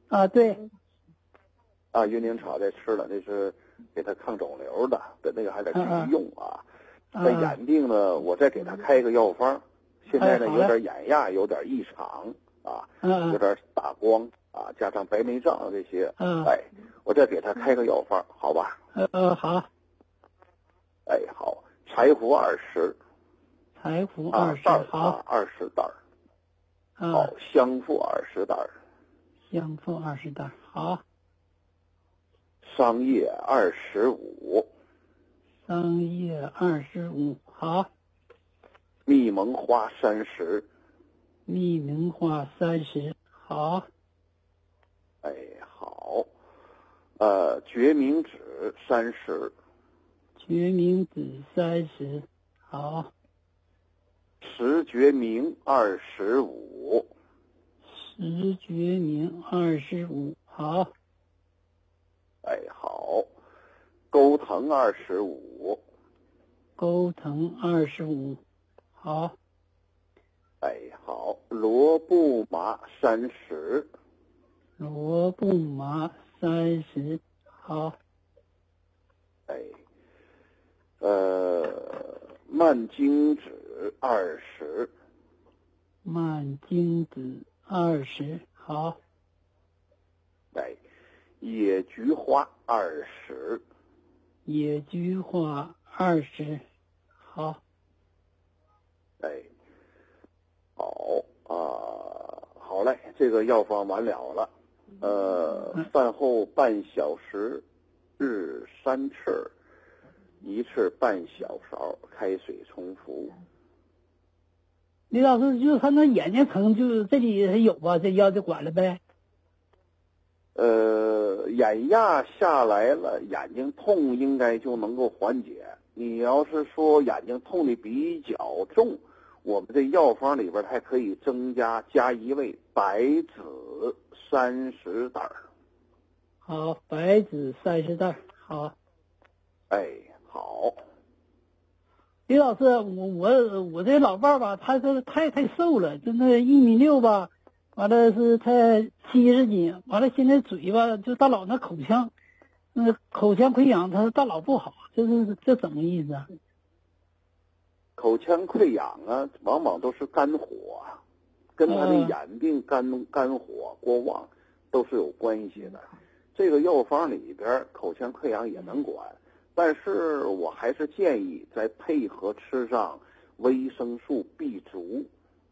啊，对。 啊，云宁草这吃了，那是给他抗肿瘤的，那个还得继续用啊。那眼病呢，我再给他开一个药方。现在呢，有点眼压有点异常啊，有点打光啊，加上白内障这些，哎，我再给他开个药方，好吧？ 好。 哎，好，柴胡20， 柴胡20，好 ，20袋。好，香附20袋。 香附20袋，好。 桑叶25。 桑叶25，好。 蜜蒙花30。 蜜蒙花30，好。 哎，好。决明子30。 决明子30，好。 石决明25。 石决明25，好。 哎，好。钩藤25。 钩藤25，好。 哎，好。罗布麻30。 罗布麻30，好。 哎，蔓荆子20。 蔓荆子20，好。 哎，野菊花20。 野菊花20，好。 哎，好好嘞，这个药方完了了。饭后半小时，日3次，1次半小勺，开水冲服。 李老师，就是他那眼睛疼，就是这里还有吧？这药就管了呗。 眼压下来了，眼睛痛应该就能够缓解。你要是说眼睛痛的比较重，我们这药方里边还可以加一味白芷30袋。 好，白芷30袋，好。 哎，好。 李老师，我这老伴儿吧，他这太瘦了，就那1.6米吧，完了是才70斤，完了现在嘴吧就大佬那口腔，那口腔溃疡，他大佬不好，这怎么意思啊？ 口腔溃疡啊，往往都是肝火，跟他的眼病肝火过旺都是有关系的。这个药方里边口腔溃疡也能管，但是我还是建议再配合吃上维生素 B 族。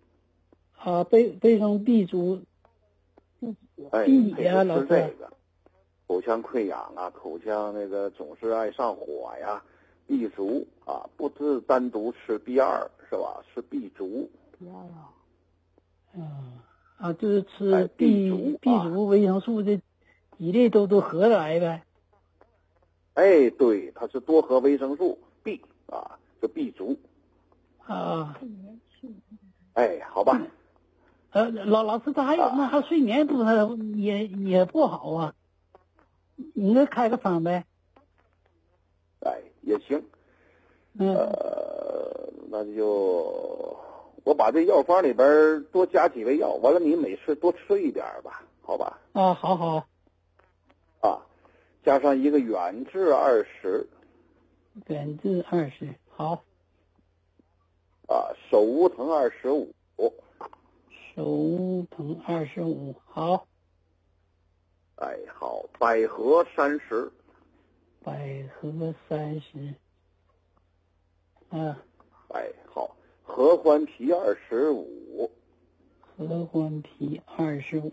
维生 B 族， 哎， 地呀，老师。 这个口腔溃疡啊，口腔那个总是爱上火呀，B 族啊，不是单独吃 B2是吧？吃 B 族。 就是吃 B 族维生素这几类都合得来呗。 哎，对，它是多核维生素 B 啊，就 B 族。哎，好吧。 老师，他还有他睡眠不也不好啊？你给开个方呗。 哎，也行。那就我把这药方里边多加几味药，完了你每次多吃一点吧，好吧？ 好。 加上一个远志20。 远志20，好。 手乌藤25。 手乌藤25，好。 哎，好，百合30。 百合30。 哎，好，合欢皮25。 合欢皮25。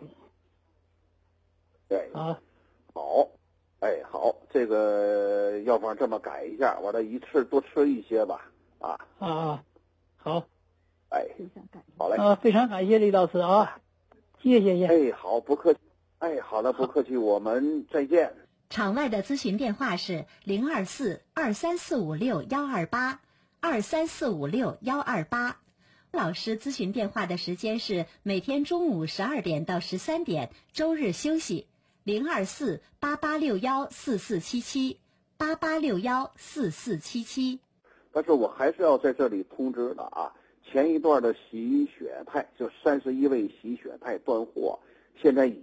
对， 好。 哎，好，这个药方这么改一下，完了一次多吃一些吧。 好。 哎，好嘞。 非常感谢李老师啊，谢谢。 哎，好，不客气。哎，好的，不客气，我们再见。 场外的咨询电话是024-23456-128，23456-128。老师咨询电话的时间是每天中午12点到13点，周日休息。024-8861-4477，8861-4477。 但是我还是要在这里通知的啊，前一段的洗血肽就31味洗血肽断货，现在